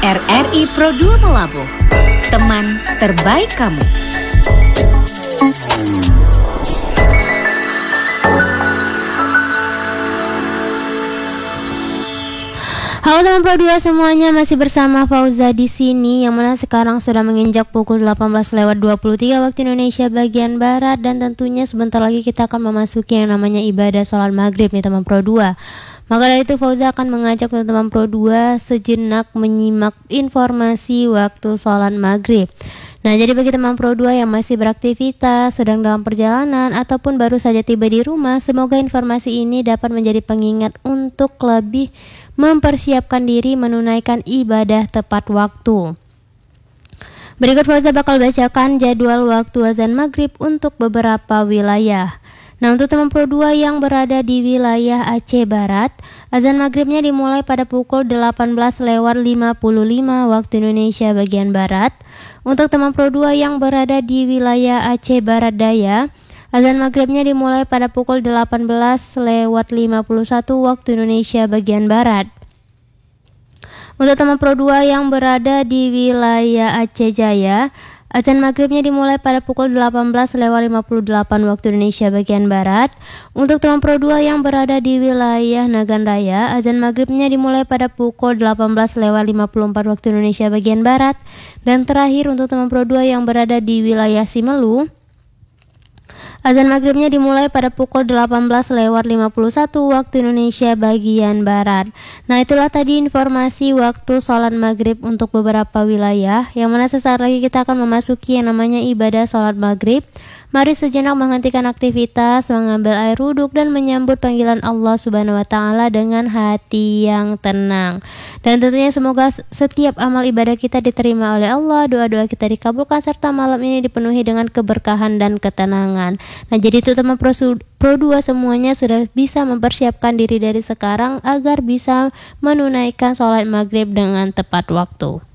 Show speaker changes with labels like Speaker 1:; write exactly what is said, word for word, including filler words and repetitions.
Speaker 1: R R I Pro dua Melabuh, teman terbaik kamu.
Speaker 2: Halo teman Pro dua semuanya, masih bersama Fauza di sini, yang mana sekarang sudah menginjak pukul delapan belas lewat dua puluh tiga waktu Indonesia bagian barat, dan tentunya sebentar lagi kita akan memasuki yang namanya ibadah sholat maghrib nih teman Pro dua. Maka dari itu Fauza akan mengajak teman-teman Pro dua sejenak menyimak informasi waktu sholat maghrib. Nah, jadi bagi teman Pro dua yang masih beraktivitas, sedang dalam perjalanan, ataupun baru saja tiba di rumah, semoga informasi ini dapat menjadi pengingat untuk lebih mempersiapkan diri menunaikan ibadah tepat waktu. Berikut Fauza bakal bacakan jadwal waktu azan maghrib untuk beberapa wilayah. Nah, untuk teman Pro dua yang berada di wilayah Aceh Barat, azan maghribnya dimulai pada pukul delapan belas lewat lima puluh lima waktu Indonesia bagian Barat. Untuk teman Pro dua yang berada di wilayah Aceh Barat Daya, azan maghribnya dimulai pada pukul delapan belas lewat lima puluh satu waktu Indonesia bagian Barat. Untuk teman Pro dua yang berada di wilayah Aceh Jaya, azan maghribnya dimulai pada pukul delapan belas lewat lima puluh delapan waktu Indonesia bagian Barat. Untuk teman Pro dua yang berada di wilayah Nagan Raya, azan maghribnya dimulai pada pukul delapan belas lewat lima puluh empat waktu Indonesia bagian Barat. Dan terakhir untuk teman Pro dua yang berada di wilayah Simelu, azan maghribnya dimulai pada pukul delapan belas lewat lima puluh satu waktu Indonesia bagian Barat. Nah, itulah tadi informasi waktu sholat maghrib untuk beberapa wilayah, yang mana sesaat lagi kita akan memasuki yang namanya ibadah sholat maghrib. Mari sejenak menghentikan aktivitas, mengambil air wuduk, dan menyambut panggilan Allah Subhanahu wa Ta'ala dengan hati yang tenang. Dan tentunya semoga setiap amal ibadah kita diterima oleh Allah, doa-doa kita dikabulkan, serta malam ini dipenuhi dengan keberkahan dan ketenangan. Nah, jadi itu teman Pro, Pro dua semuanya sudah bisa mempersiapkan diri dari sekarang agar bisa menunaikan sholat maghrib dengan tepat waktu.